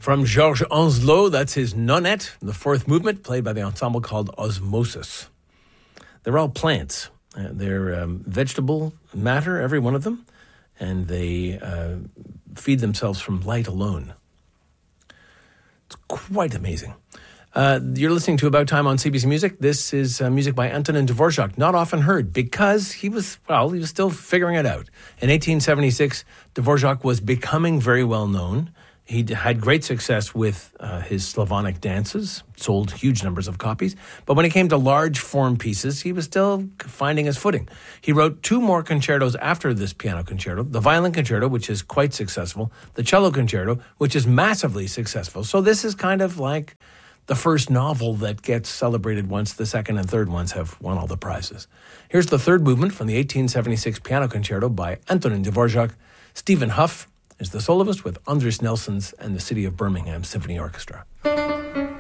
From Georges Ancelot, that's his Nonette, the fourth movement, played by the ensemble called Osmosis. They're all plants. They're vegetable matter, every one of them, and they feed themselves from light alone. It's quite amazing. You're listening to About Time on CBC Music. This is music by Antonin Dvorak, not often heard because he was still figuring it out. In 1876, Dvorak was becoming very well known. He had great success with his Slavonic dances, sold huge numbers of copies. But when it came to large form pieces, he was still finding his footing. He wrote two more concertos after this piano concerto, the violin concerto, which is quite successful, the cello concerto, which is massively successful. So this is kind of like the first novel that gets celebrated once the second and third ones have won all the prizes. Here's the third movement from the 1876 piano concerto by Antonin Dvorak. Stephen Huff is the soloist with Andris Nelsons and the City of Birmingham Symphony Orchestra.